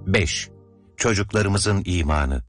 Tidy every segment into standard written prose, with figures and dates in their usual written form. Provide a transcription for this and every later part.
5. Çocuklarımızın imanı.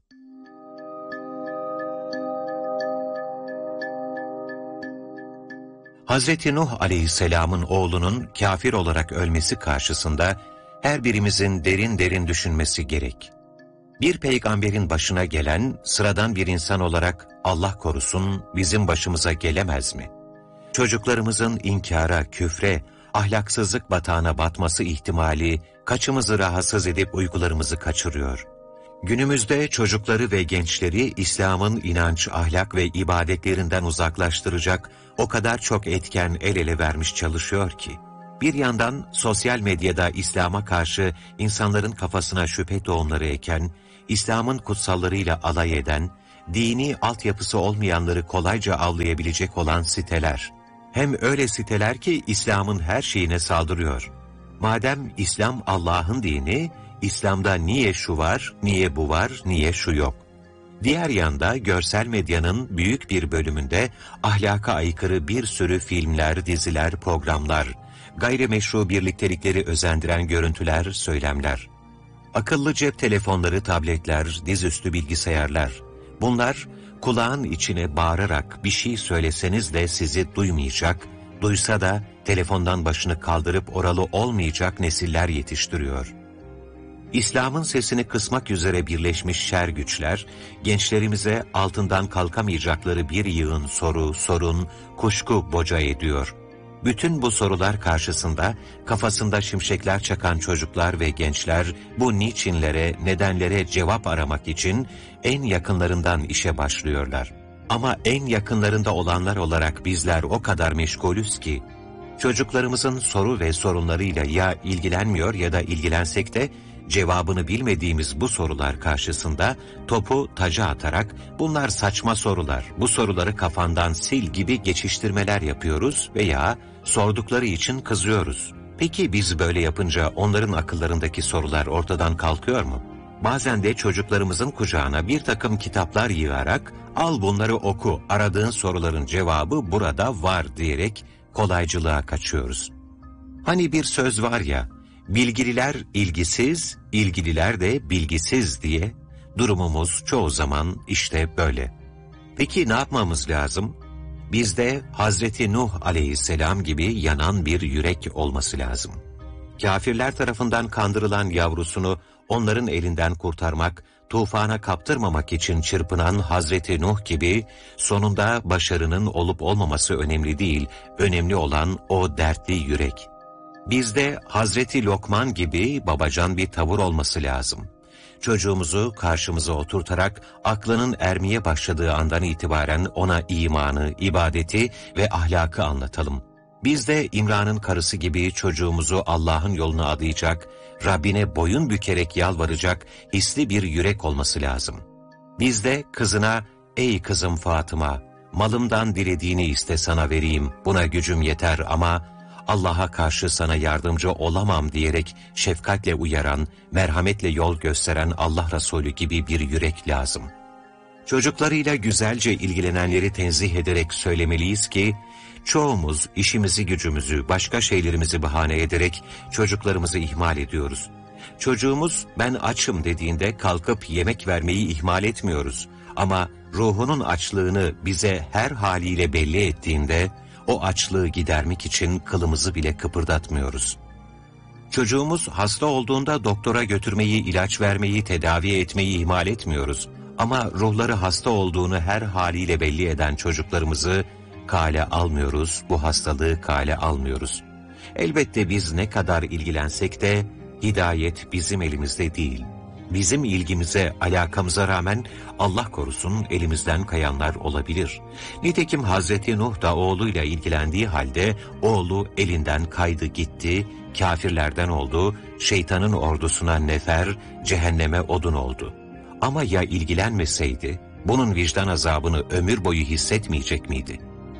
Hazreti Nuh aleyhisselamın oğlunun kafir olarak ölmesi karşısında her birimizin derin derin düşünmesi gerek. Bir peygamberin başına gelen sıradan bir insan olarak Allah korusun bizim başımıza gelemez mi? Çocuklarımızın inkara, küfre, ahlaksızlık batağına batması ihtimali kaçımızı rahatsız edip uykularımızı kaçırıyor. Günümüzde çocukları ve gençleri İslam'ın inanç, ahlak ve ibadetlerinden uzaklaştıracak o kadar çok etken el ele vermiş çalışıyor ki, bir yandan sosyal medyada İslam'a karşı insanların kafasına şüphe tohumları eken, İslam'ın kutsallarıyla alay eden, dini altyapısı olmayanları kolayca avlayabilecek olan siteler. Hem öyle siteler ki İslam'ın her şeyine saldırıyor. Madem İslam Allah'ın dini, İslam'da niye şu var, niye bu var, niye şu yok? Diğer yanda görsel medyanın büyük bir bölümünde ahlaka aykırı bir sürü filmler, diziler, programlar, gayrimeşru birliktelikleri özendiren görüntüler, söylemler. Akıllı cep telefonları, tabletler, dizüstü bilgisayarlar. Bunlar kulağın içine bağırarak bir şey söyleseniz de sizi duymayacak, duysa da telefondan başını kaldırıp oralı olmayacak nesiller yetiştiriyor. İslam'ın sesini kısmak üzere birleşmiş şer güçler, gençlerimize altından kalkamayacakları bir yığın soru, sorun, kuşku boca ediyor. Bütün bu sorular karşısında kafasında şimşekler çakan çocuklar ve gençler bu niçinlere, nedenlere cevap aramak için en yakınlarından işe başlıyorlar. Ama en yakınlarında olanlar olarak bizler o kadar meşgulüz ki, çocuklarımızın soru ve sorunlarıyla ya ilgilenmiyor ya da ilgilensek de cevabını bilmediğimiz bu sorular karşısında topu taca atarak bunlar saçma sorular, bu soruları kafandan sil gibi geçiştirmeler yapıyoruz veya sordukları için kızıyoruz. Peki biz böyle yapınca onların akıllarındaki sorular ortadan kalkıyor mu? Bazen de çocuklarımızın kucağına bir takım kitaplar yığarak al bunları oku, aradığın soruların cevabı burada var diyerek kolaycılığa kaçıyoruz. Hani bir söz var ya, bilgililer ilgisiz, ilgililer de bilgisiz diye, durumumuz çoğu zaman işte böyle. Peki ne yapmamız lazım? Bizde Hazreti Nuh aleyhisselam gibi yanan bir yürek olması lazım. Kafirler tarafından kandırılan yavrusunu onların elinden kurtarmak, tufana kaptırmamak için çırpınan Hazreti Nuh gibi sonunda başarının olup olmaması önemli değil, önemli olan o dertli yürek. Bizde Hazreti Lokman gibi babacan bir tavır olması lazım. Çocuğumuzu karşımıza oturtarak aklının ermeye başladığı andan itibaren ona imanı, ibadeti ve ahlakı anlatalım. Biz de İmran'ın karısı gibi çocuğumuzu Allah'ın yoluna adayacak, Rabbine boyun bükerek yalvaracak hisli bir yürek olması lazım. Biz de kızına, ''Ey kızım Fatıma, malımdan dilediğini iste sana vereyim, buna gücüm yeter ama Allah'a karşı sana yardımcı olamam.'' diyerek şefkatle uyaran, merhametle yol gösteren Allah Resulü gibi bir yürek lazım. Çocuklarıyla güzelce ilgilenenleri tenzih ederek söylemeliyiz ki, çoğumuz işimizi gücümüzü, başka şeylerimizi bahane ederek çocuklarımızı ihmal ediyoruz. Çocuğumuz ben açım dediğinde kalkıp yemek vermeyi ihmal etmiyoruz. Ama ruhunun açlığını bize her haliyle belli ettiğinde o açlığı gidermek için kılımızı bile kıpırdatmıyoruz. Çocuğumuz hasta olduğunda doktora götürmeyi, ilaç vermeyi, tedavi etmeyi ihmal etmiyoruz. Ama ruhları hasta olduğunu her haliyle belli eden çocuklarımızı kale almıyoruz, bu hastalığı kale almıyoruz. Elbette biz ne kadar ilgilensek de hidayet bizim elimizde değil. Bizim ilgimize, alakamıza rağmen Allah korusun elimizden kayanlar olabilir. Nitekim Hazreti Nuh da oğluyla ilgilendiği halde oğlu elinden kaydı gitti, kafirlerden oldu, şeytanın ordusuna nefer, cehenneme odun oldu. Ama ya ilgilenmeseydi, bunun vicdan azabını ömür boyu hissetmeyecek miydi?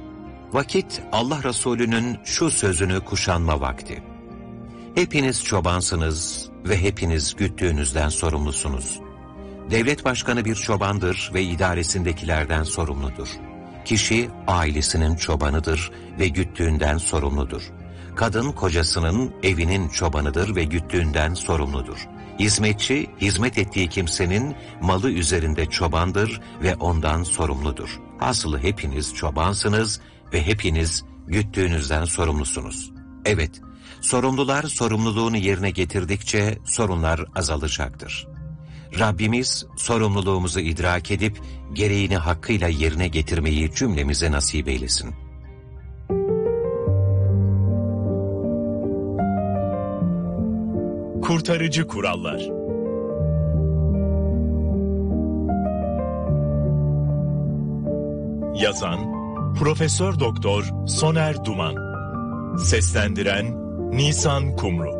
Vakit Allah Resulü'nün şu sözünü kuşanma vakti. Hepiniz çobansınız ve hepiniz güttüğünüzden sorumlusunuz. Devlet başkanı bir çobandır ve idaresindekilerden sorumludur. Kişi ailesinin çobanıdır ve güttüğünden sorumludur. Kadın kocasının evinin çobanıdır ve güttüğünden sorumludur. Hizmetçi, hizmet ettiği kimsenin malı üzerinde çobandır ve ondan sorumludur. Hasılı hepiniz çobansınız ve hepiniz güttüğünüzden sorumlusunuz. Evet, sorumlular sorumluluğunu yerine getirdikçe sorunlar azalacaktır. Rabbimiz sorumluluğumuzu idrak edip gereğini hakkıyla yerine getirmeyi cümlemize nasip eylesin. Kurtarıcı kurallar. Yazan Profesör Doktor Soner Duman. Seslendiren Nisan Kumru.